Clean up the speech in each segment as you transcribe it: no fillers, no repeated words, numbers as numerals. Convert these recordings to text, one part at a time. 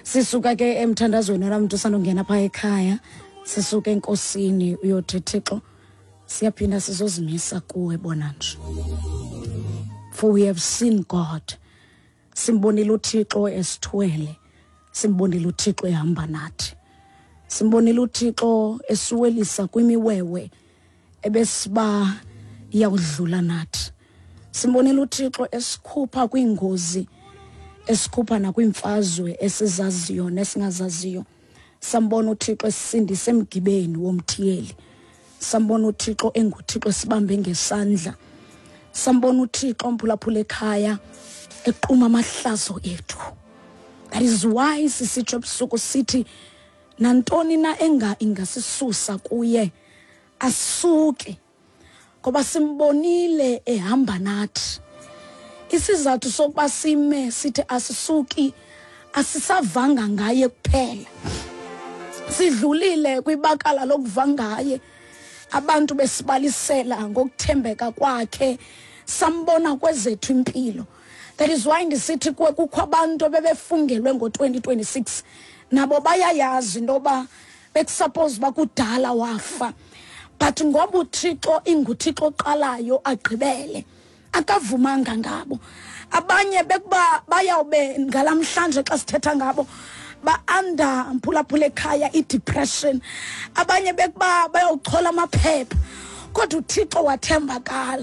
Sisuka ke emthandazweni namuntu sanongena pha ekhaya, sisuka enkosini uyothi Thixo siyaphinda sizozimisa kuwe bona nje. For we have seen God. Simbonile uThixo esithwele, simbonile uThixo ehamba nathi. Simbonile uThixo esuwelisa kwimiwewe ebesiba iyawudlula nathi. Simbonile uThixo esikhupha kwingozi, esikhupha nakwimfazwe esizaziyo nesingazaziyo. Sambona uThixo esindise emgibeni womthiyeli. Sambona uThixo enguThixo sibambe ngesandla. Sambona uThixo mphulaphula ekhaya eqhuma amahlazo ethu. That is why sisitsho ebusuku sithi nantoni na ingasisusa kuye asuke, ngoba simbonile ehamba nathi. Isizathu sokuba sime sithi asisuki, asisavanga ngaye kuphela. Sidlulile kwibakala lokuvangaye, abantu besibalisela ngokuthembeka kwakhe, sambona kwezethu impilo. That is why ndisithi kuwe kukho abantu bebefungelwe ngo-2026 nabo bayayazi intoba bekusuppose bakudala wafa, but ngoba uThixo inguThixo oqalayo agqibele, akavumanga ngabo. Abanye bekuba bayawube ngalamhlanje xa sithetha ngabo ba-under mphulaphula ekhaya i-depression, abanye bekuba bayawuchola amaphepha, kodwa uThixo wathembakala.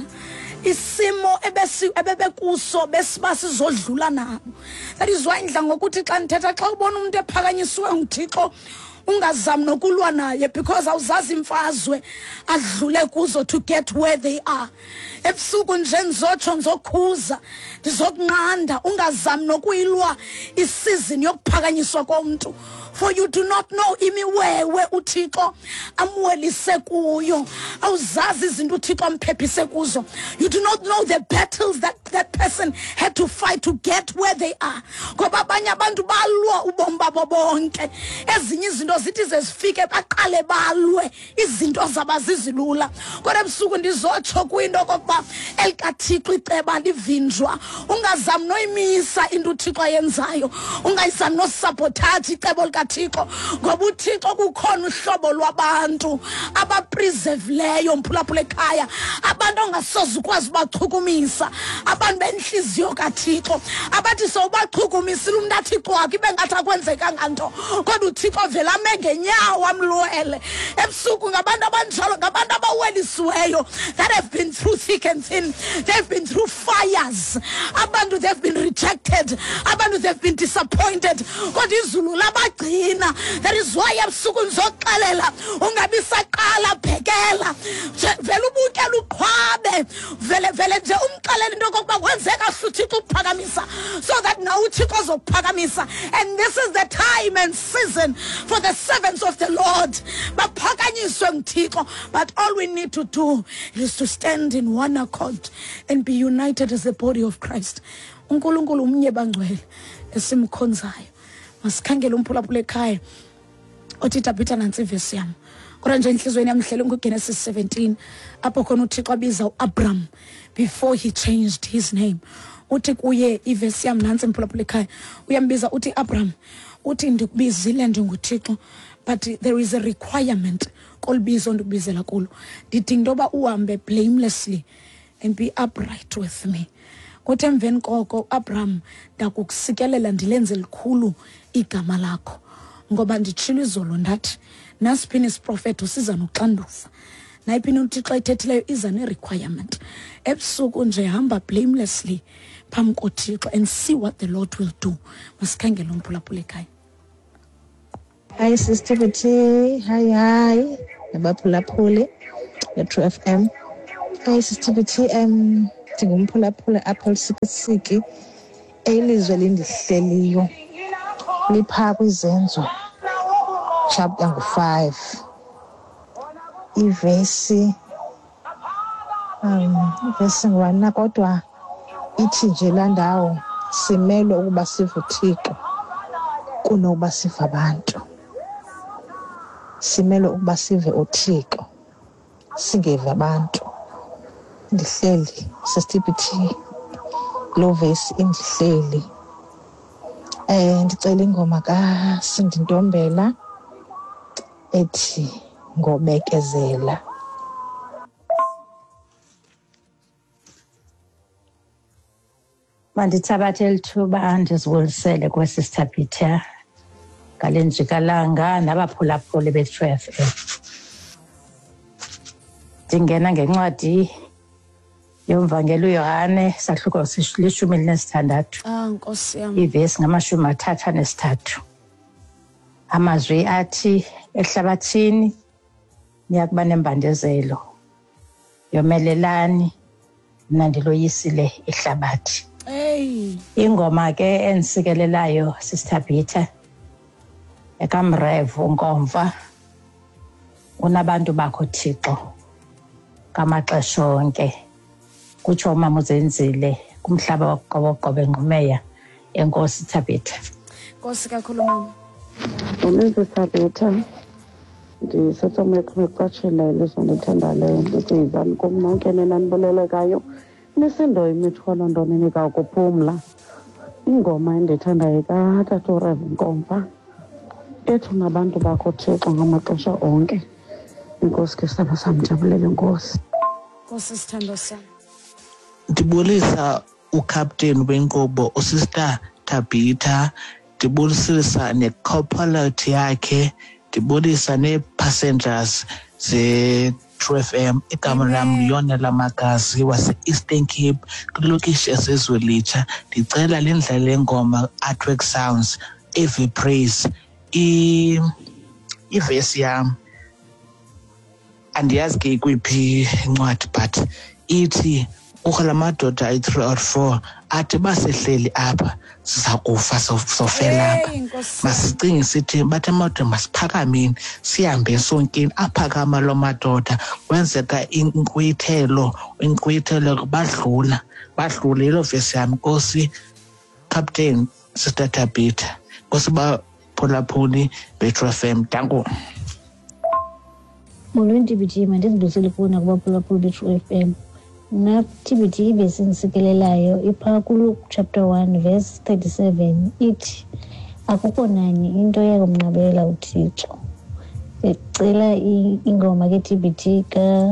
Isimo ebebekuso besiba sizodlula nabo. That is why ndla ngokuthi xa ndithetha xa ubona umuntu ephakanyisiwe nguThixo ungazami nokulwa naye, because awuzazi imfazwe adlule kuzo to get where they are. Ebusuku nje ndizotsho ndizokhuza ndizokunqanda ungazami nokuyilwa isizini yokuphakanyiswa komuntu. For you do not know imiwewe uThixo amwelise kuyo, awuzazi izinto uThixo amphephise kuzo. You do not know the battles that person had to fight to get where they are. Ngoba abanye abantu balwa ubomi babo bonke, ezinye izinto zithi zezifike baqale balwe izinto zabazizilula. Kodwa ebusuku ndizotsho kwinto okokuba elikaThixo iceba livinjwa. Ungazami noyimisa into uThixo ayenzayo, ungayizami nosabotage icebo likaThixo, ngoba uThixo kukhona uhlobo lwabantu abapreservileyo mphulaphula ekhaya, abantu ongasoze ukwazi ubachukumisa, abantu benhliziyo kaThixo abathi sowubachukumisile umntu athi kwakhe ibe ngathi akwenzekanga nto, kodwa uThixo vele ame ngenyawo amlwele. Ebusuku ngabantu abanjalo, ngabantu abawelisiweyo, that have been through thick and thin, they've been through fires, abantu they've been rejected, abantu they've been disappointed, kodwa izulu labagcina. That is why ebusuku ndizoxelela ungabi saqala bhekela vele ubukela uqhwabe, vele nje umxelela into yokokuba kwenzeka uThixo ukuphakamisa, so that now uThixo azokuphakamisa. And this is the time and season for the servants of the Lord baphakanyiswe nguThixo. But all we need to do is to stand in one accord and be united as the body of Christ. uNkulunkulu umnye bangcwele esimkhonzayo. Masikhangele umphulaphula ekhaya othi Tabitha nansi ivesi yami. Kodwa nje enhlizweni yami hlele kuGenesis 17 apho khona uThixo abiza uAbraham before he changed his name. Uthi kuye ivesi yami nansi umphulaphula ekhaya uyambiza uthi Abraham, uthi ndikubizile njengoThixo, but there is a requirement kolbizo ndikubizela kulo. Ndithi ndoba uhambe blamelessly and be upright with me. Kodwa emveni koko Abraham ndakukusikelela ndilenze likhulu igama lakho, ngoba nditshilo izolo ndathi nasiphini isiprofeto siza noxanduva, nayiphini uThixo ayithethileyo iza ne-requirement. Ebusuku nje hamba blamelessly phambi koThixo and see what the Lord will do. Masikhangele umphulaphula ekhaya. Hi Sister Betty, hi nabaphulaphuli Metro FM. Hi Sister Betty, ndingumphulaphula apha usikisiki elizwe lindihleliyo lipha kwizenzo chapter 5 ivesi 1, kodwa ithi nje la ndawo simelwe ukuba sive uThixo kunokuba sive abantu. Simelwe ukuba sive uThixo singeve abantu. Ndihleli Sister Betty lo vesi indihleli Ndicela ingoma kaSindi Ntombela ethi Ngobekezela. Mandithabathe lithuba ndizibulisele kweSister Peter ngale njikalanga nabaphulaphuli be-True FM. Ndingena ngencwadi yomvangeli uYohane sahluko 16. Nkosi yam. Ivesi 33. Amazwi athi ehlabathini niyakuba nembandezelo, yomelelani mna ndiloyisile ihlabathi. Ingoma ke ensikelelayo Sister Peter ekamrevu Nkomva, unabantu bakho Thixo ngamaxesha onke, kutsho uMama uZenzile kumhlaba wokuqoboqobo eNgqumeya. Enkosi Sister Peter. Nkosi kakhulu mama. Sister Peter, ndisetomekmexatshela ilizwe ndithandaleyo ndikuyizani kum nonke nenanibolelekayo nisindo imithwalo ndoninika ukuphumla. Ingoma endithandayo katata uRev Nkomva ethi nabantu bakho Thixo ngamaxesha onke. Inkosi ke sithandwa sam, ndiyabulele Nkosi. Nkosi sithando sam. Ndibulisa uCaptain wenkqubo uSister Tabitha, ndibulisisa ne-copilot yakhe, ndibulisa nee-passengers ze-True FM. Igama lam Yona Lamagazi wase-Eastern Cape kwilokishi esezwelitsha. Ndicela lendlela lengoma Artwork Sounds, Every Praise. Ivesi yam andiyazi ke kwiphi incwadi but ithi kukho la madoda ayi-3 or 4 athi basehleli apha siza kufa sofela apha. Masicinge sithi bathi amadoda masiphakameni sihambe sonkeni. Aphakama lo madoda kwenzeka inkqwithelo badlule. Yilo vesi yam. Nkosi Captain Sister Tabitha. Nkosi baphulaphuli be-True FM. Danko. Molweni TBT, mandizibusele kuona kubaphulaphuli be-True FM. Na TBT ivesi ensikelelayo ipha kuLuke chapter 1 verse 37 ithi akukho nanye into yakumnqabela uThixo. Ecela ingoma ke TBT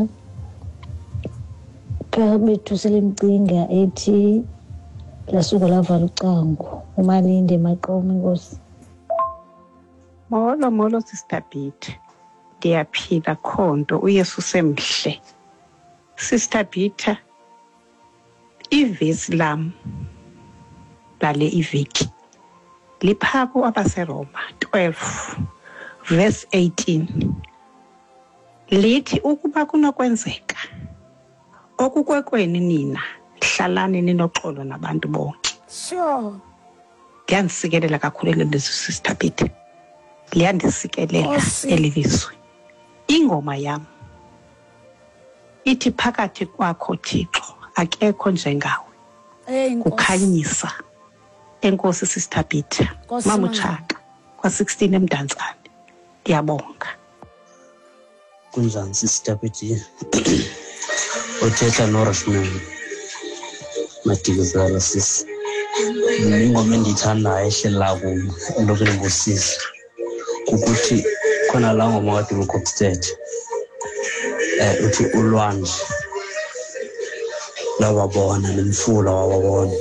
ka bethu selemcinga ethi lasuka lavala ucango, uMalinde Maqoma. Nkosi. Molo Sister Peter, ndiyaphila khonto, uYesu semhle. Sister Peter, ivesi lam lale iveki liphako abaseRoma 12 verse 18 lithi ukuba kunokwenzeka okukwekweni nina hlalani ninoxolo nabantu bonke. Sure. Liyandisikelela kakhulu elilizwe Sister Peter, liyandisikelela elilizwe. Ingoma yam ithi phakathi kwakho Thixo akekho njengawe, kukhanyisa. Enkosi Sister Peter. Mama uChaka kwa-16 eMdantsane. Ndiyabonga. Kunjani Sister Peter? Uthetha noRashman Madikizela sisi. Ingoma endiyithandayo ehlela kum elokweni ngosisi ukuthi khona la ngoma kade uCopstead uthi ulwandle lawabona nemfula wawabona.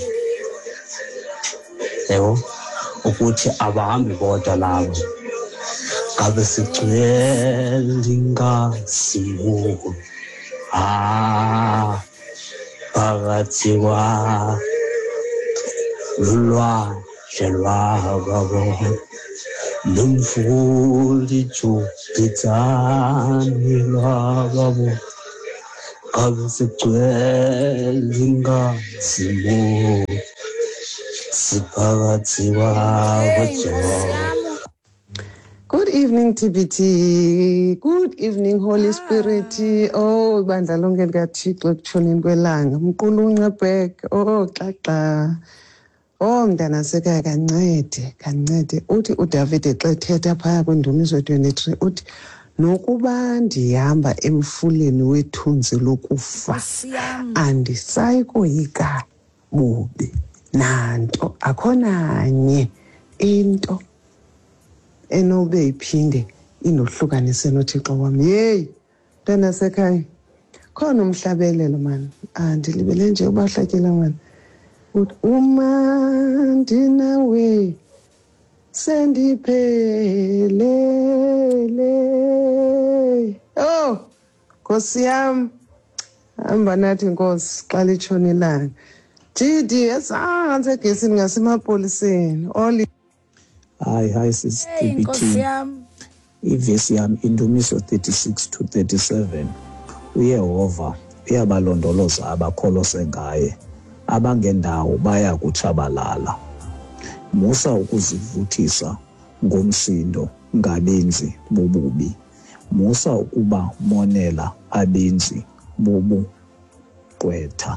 Yebo, ukuthi abahambi bodwa labo ngabe sigcwele ingasimu phakathi lulwandle lwababona nomfula ijupitani lwababona ngabe sigcwele ingasimu siphakathi kwaJehova. Good evening, TBT. Good evening, Holy Spirit. Oh, bandla lonke likaThixo ekutshoneni kwelanga. Mqulunqe back. Oh, xaxa. Oh, mntana sekhaya kancede. Uthi uDavide xa ethetha phaya kwiNdumiso 23 uthi nokuba ndihamba emfuleni wethunzi lokufa andisayi koyika bubi nanto, akho nanye into enobe iphinde inohlukanise noThixo wami. Hey, ntana sekhaya. Khona umhlabelelo man. Ndilibele nje ubahlatyela man. Uma ndinawe sendiphelele. Oh, Nkosi yami. Hamba nathi Nkosi xa litshona ilanga. Didi esantsi egesini ngasemapoliseni. Oli. Hi sis Nkosi TBT. yami. Ivesi yami Indumiso 36 to 37. uYehova uyabalondoloza abakholose ngaye, abangendawo baya kutshabalala. Musa ukuzivuthisa ngomsindo ngabenzi bobubi. Musa ukuba monela abenzi bobuqwetha.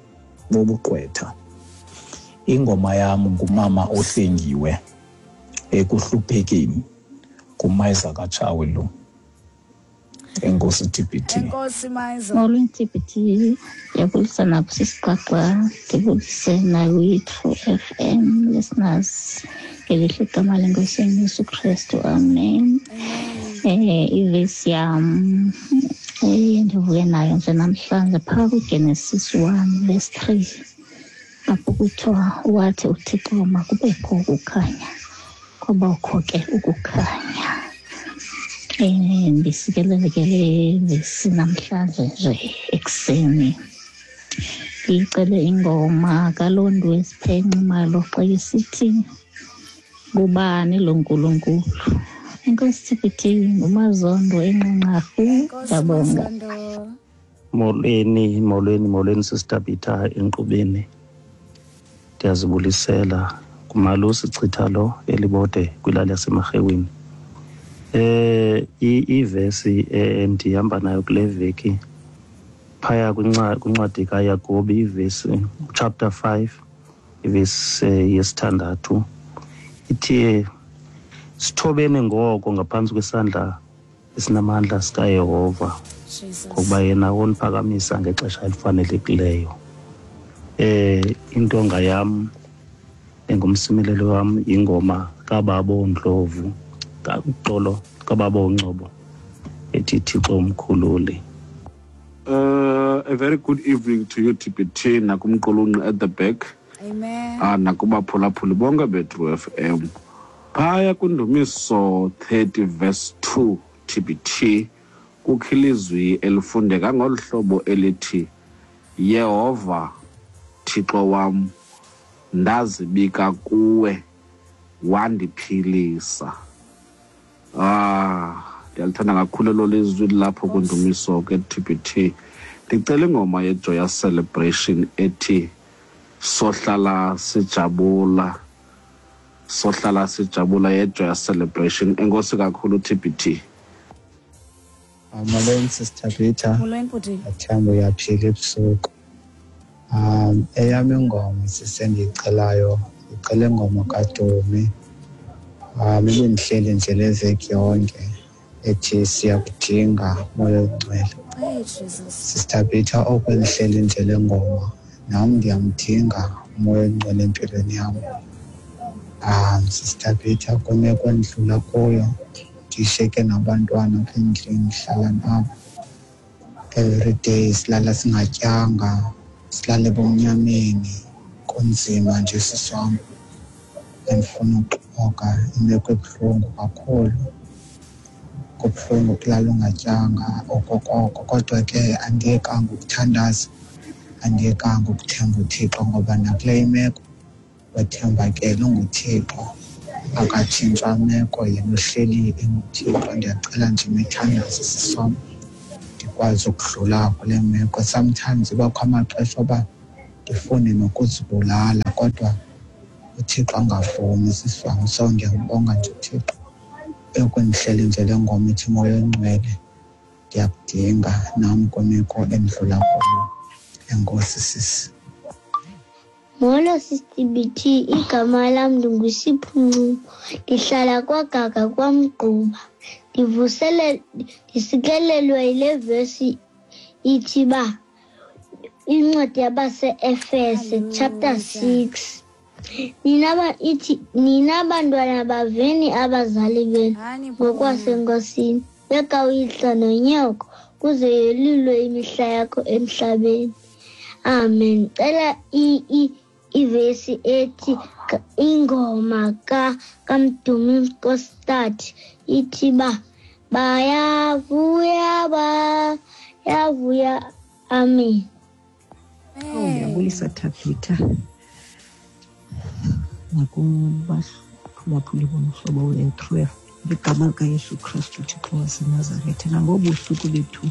Ingoma yami ngumama ohlengiwe ekuhluphekeni kuMaiza kaChawe lo. Enkosi TBT. Enkosi Maiza. Molweni TBT, ndiyabulisa nabo sisiqaqa, ndibulise nakwithu FM listeners ngelihle igama leNkosi Yesu Kristu, amen. Ivesi yam ndivuke nayo nje namhlanje phaa kwiGenesis 1 verse 3 apho kuthiwa wathi uThixo makubekho ukukhanya, kwabakho ke ukukhanya. Ndisikelelekele vesi namhlanje nje ekuseni ngicele ingoma kaLondo Wesiphenxe Maloxe isithi ngubani lo nkulunkulu. Enkosi TBT, nguMazondo eNqanqafu. Ndiyabonga. Molweni Sister Bita enkqubeni. Ndiyazibulisela kumalusi chitha lo elibode kwilali yaseMarheweni. Ivesi endihamba nayo kule veki phaya kwincwadi kaYakobi ivesi chapter 5 ivesi yesithandathu ithi sithobeni ngoko ngaphantsi kwesandla esinamandla sikaYehova ngokuba yena woniphakamisa ngexesha elifanelekileyo. Intonga yam engumsimelelo wam ingoma kaBaba Ndlovu uxolo kaBaba uNcobo ethi Thixo umkhululi. A very good evening to you TBT nakumqulunqi at the back. Amen. Nakubaphulaphuli bonke bethu FM. Phaya kuNdumiso 30 verse 2 TBT kukho ilizwi elifundeka ngolu hlobo elithi Yehova Thixo wam ndazibika kuwe wandiphilisa. Ndiyalithanda kakhulu lo lizwi lapho kuNdumiso ke TBT. Ndicela ingoma yeJoyous Celebration ethi sohlala sijabula yeJoyous Celebration. Enkosi kakhulu TBT. Molweni Sister Bita. Molweni bhuti. Athemba uyaphila ebusuku. Eyami ingoma sisendiyicelayo, icela ingoma kaDumi. Bendihleli nje leveki yonke ethi siyakudinga moya ongcwele. Sister Bita okwelihleli nje le ngoma nami ndiyamdinga umoya ongcwele empilweni yam. Sister Bita kwimeko endlula kuyo ndishiyeke nabantwana apha endlini ndihlala nabo. Every day silala singatyanga, silale ebumnyameni, kunzima nje siswam. Andifuna uxoka imeko ebuhlungu kakhulu. Kubuhlungu kulala ungatyanga okokoko, kodwa ke andiyekanga ukuthandaza, andiyekanga ukuthemba uThixo ngoba nakule imeko wethembakele unguThixo, akatshintshwa imeko, yena uhleli enguThixo. Ndiyacela nje imithandazo siswam ndikwazi ukudlula kule meko. Sometimes ibakho amaxesha oba ndifune nokuzibulala kodwa uThixo angavumi siswam. So ndiyakubonga nje uThixo ekundihleli nje le ngoma ithi moya ongcwele ndiyakudinga nami kwimeko endlula kuyo. Enkosi sisi. Molo SisTBT, igama lam ndinguSipho Ncube, ndihlala kwaGaga kwaMgquba. Ndisikelelwe yile vesi ithi ba incwadi yabaseEfese chapter 6 nina bantwana baveni abazali benu ngokwasenkosini, beka uyihlo nonyoko kuze yolulwe imihla yakho emhlabeni. Amen. Cela ivesi ethi ingoma kaMdumi Nkositati ithi bayavuya. Amen. Ngiyabulisa Tabitha nakubaphulaphuli bomhlobo we-12 ngegama likaYesu Kristu Thixo waseNazaretha nangobusuku bethu.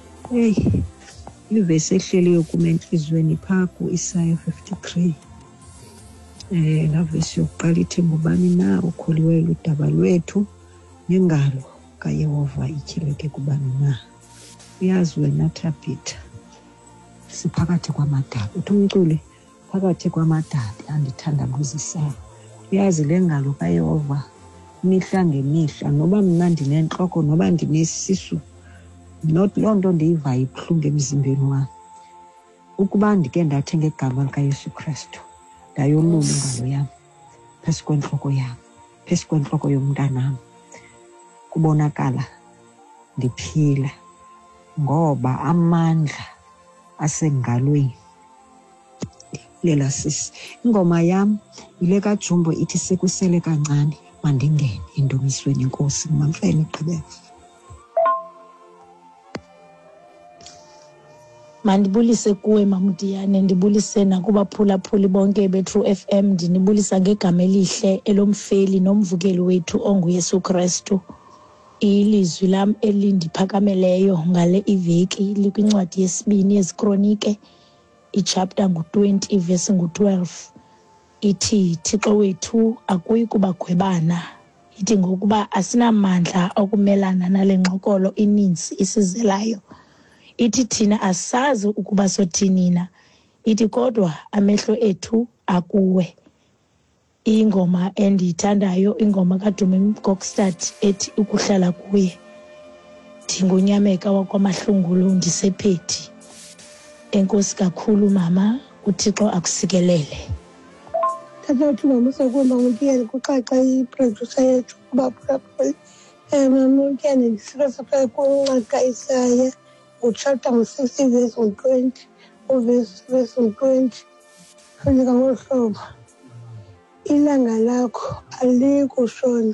Ivesi ehleliyo kum entliziyweni phaa ku-Isaya 53 laa vesi yokuqala ithi, ngubani na ukholiweyo ludaba lwethu, nengalo kaYehova ityhileke kubani na. Uyazi wena Tabitha, siphakathi kwamadabi, uthi umculi phakathi kwamadabi andithandabuzisayo. Uyazi le ngalo kaYehova imihla ngemihla, noba mna ndinentloko noba ndinesisu, loo nto ndiyivayo ibuhlungu emzimbeni wam. Ukuba ndike ndathe ngegama likaYesu Kristu ndayolula ingalo yam phezu kwentloko yam, phezu kwentloko yomntanam, kubonakala ndiphila, ngoba amandla asengalweni. Lela sisi, ingoma yam yile kaJumbo ithi, sekusele kancane mandingene endumisweni enkosi. Mamfene Gqibela. Mandibulise kuwe Mamudiyane, ndibulise nakubaphulaphuli bonke beTrue FM, ndinibulisa ngegama elihle elomfeli nomvukeli wethu onguYesu Kristu. Ilizwi lam elindiphakameleyo ngale iveki likwincwadi yesibini yeziKronike, ichapter ngu-20 verse ngu-12. Ithi, Thixo wethu akuyi kubagwebana. Ithi, ngokuba asinamandla okumelana nale ngxokolo ininzi isizelayo. Ithi, thina asazi ukuba sothini na. Ithi, kodwa amehlo ethu akuwe. Ingoma endiyithandayo, ingoma kaDumi Nkositati ethi, ukuhlala kuye. Ndingunyameka wakwamahlungulu ndisephethi. Enkosi kakhulu mama, uThixo akusikelele. Tathathu mamusakuba Mutiyane kuxaxa iproducer yethu kubaphulaphuli. Mutiyane ndisikasapha kuncwadi kaIsaya uchapter ngu-60 verse ngu-20 verse ngu-20. Funika ngohlobo, ilanga lakho alikushona,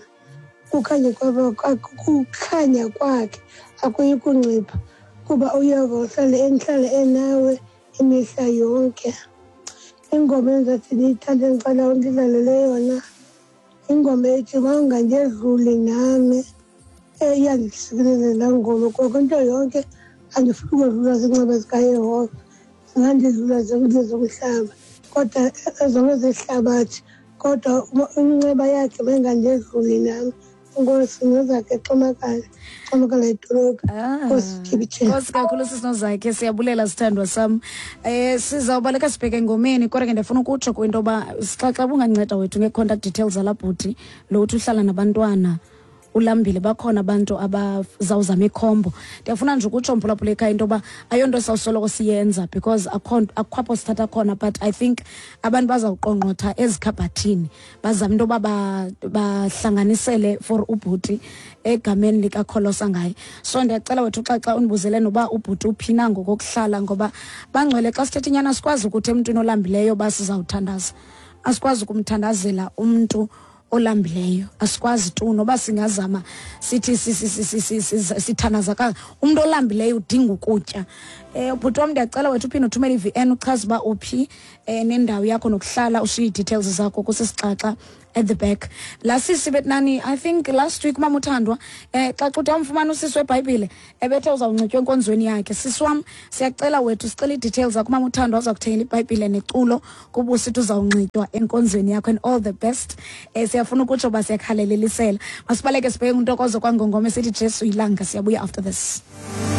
kukhanya kwakhe akuyi kuncipha, kuba uYehova uhlala enawe imihla yonke. Ingoma enzathi ndiyithande ndicela undidlalele yona, ingoma ethi mawungandedluli nami. Iyandisikelela ngoma koko into yonke andifuni ukodlula zinceba zikaYehova, zingandidlula zonke zomhlaba, kodwa zonke zehlabathi, kodwa inceba yakhe mayingandedluli nami. Inkosi Nozakhe Xamakala idolophu. Nkosi kakhulu sisinozakhe, siyabulela sithandwa sam. Sizawubaleka sibheke engomeni, kodwa ke ndifuna ukutsho kwinto yoba xa bunganceda wethu nge-contact details zalabhuti lo uthi uhlala nabantwana ulambile, bakhona abantu abazawuzama ikhombo. Ndiyafuna nje ukutsho mphulaphula ekhaya into yoba ayonto esawusoloko siyenza because akhapho sithatha khona, but I think abantu bazawuqongqotha ezikhabhathini bazama into yoba bahlanganisele for ubhuti egameni likaKholosa ngaye. So ndiyacela wethu xa undibuzele noba ubhuti uphina ngokokuhlala, ngoba bangcwele xa sithetha inyani asikwazi ukuthi emntwini olambileyo basizawuthandaza, asikwazi ukumthandazela umntu olambileyo, asikwazi tu noba singazama sithi sithandaza umntu olambileyo udinga ukutya. Ubhuti wam ndiyacela wethu uphinde uthumele i-VN uchaze uba uphi nendawo yakho nokuhlala, ushiye i-details zakho kusisixaxa at the back. La sisi betnani, I think last week mama uthandwa xa uthi amfumana usisi weBhayibhile ebethe uzawuncitwa enkonzweni yakhe. Sisi wam siyacela wethu sicela i-details zakho mama uthandwa uza kuthengela iBhayibhile neculo kuba usithi uzawuncitwa enkonzweni yakho, and all the best. Siyafuna ukutsho uba siyakhalelisela, masibaleke sibheke untokozo kwangongoma esithi Jesu ilanga. Siyabuya after this.